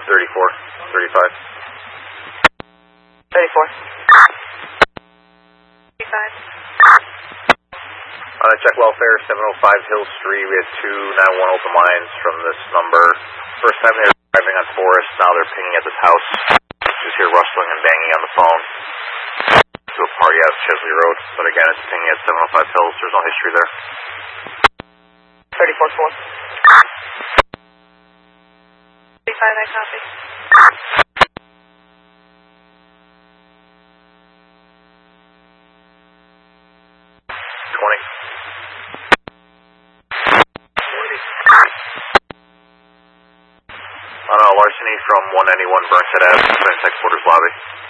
34, 35. 34. 35. Check welfare, 705 Hill Street. We had 291 open lines from this number. First time they were driving on Forest, now they're pinging at this house. Just hear rustling and banging on the phone. To a party out Chesley Road, but again, it's pinging at 705 Hills. There's no history there. 34-4. 35, I copy. 20. Larceny from 191 Burnside Ave, Tech Quarters Lobby.